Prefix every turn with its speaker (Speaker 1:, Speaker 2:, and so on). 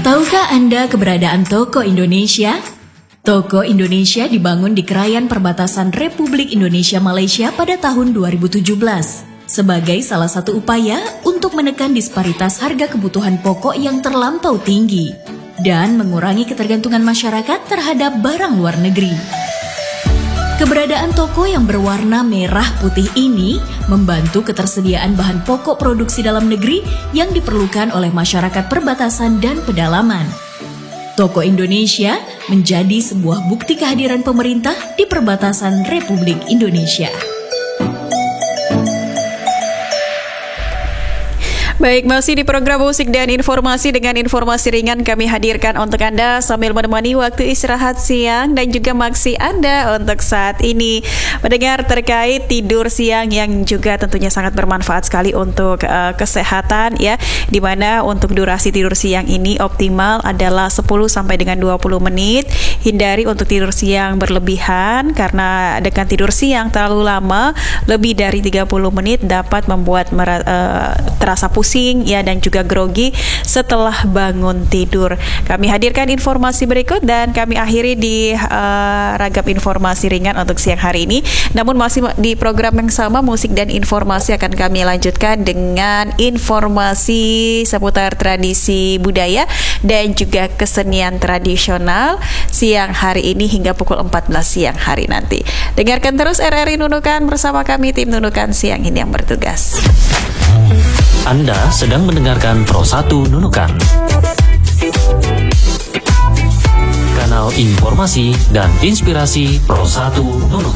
Speaker 1: Tahukah Anda keberadaan Toko Indonesia? Toko Indonesia dibangun di Krayan Perbatasan Republik Indonesia Malaysia pada tahun 2017 sebagai salah satu upaya untuk menekan disparitas harga kebutuhan pokok yang terlampau tinggi dan mengurangi ketergantungan masyarakat terhadap barang luar negeri. Keberadaan toko yang berwarna merah putih ini membantu ketersediaan bahan pokok produksi dalam negeri yang diperlukan oleh masyarakat perbatasan dan pedalaman. Toko Indonesia menjadi sebuah bukti kehadiran pemerintah di perbatasan Republik Indonesia.
Speaker 2: Baik, masih di program musik dan informasi dengan informasi ringan kami hadirkan untuk Anda sambil menemani waktu istirahat siang dan juga maksi Anda untuk saat ini mendengar terkait tidur siang yang juga tentunya sangat bermanfaat sekali untuk kesehatan ya, di mana untuk durasi tidur siang ini optimal adalah 10 sampai dengan 20 menit. Hindari untuk tidur siang berlebihan karena dengan tidur siang terlalu lama lebih dari 30 menit dapat membuat terasa pusing ya dan juga grogi setelah bangun tidur. Kami hadirkan informasi berikut dan kami akhiri di ragam informasi ringan untuk siang hari ini. Namun masih di program yang sama, musik dan informasi akan kami lanjutkan dengan informasi seputar tradisi budaya dan juga kesenian tradisional siang hari ini hingga pukul 14 siang hari nanti. Dengarkan terus RRI Nunukan bersama kami tim Nunukan siang ini yang bertugas.
Speaker 3: Anda sedang mendengarkan Pro 1 Nunukan, kanal informasi dan inspirasi Pro 1 Nunukan.